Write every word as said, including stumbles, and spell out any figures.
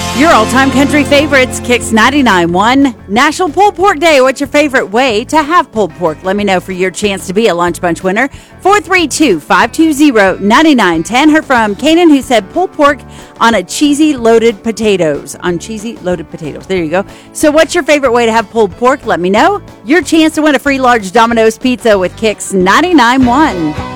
Your all-time country favorites, Kicks ninety-nine point one. National Pulled Pork Day. What's your favorite way to have pulled pork? Let me know for your chance to be a Lunch Bunch winner. four three two, five two zero, nine nine one zero. Heard from Kanan, who said pulled pork on a cheesy loaded potatoes. On cheesy loaded potatoes. There you go. So what's your favorite way to have pulled pork? Let me know. Your chance to win a free large Domino's pizza with Kicks ninety-nine point one.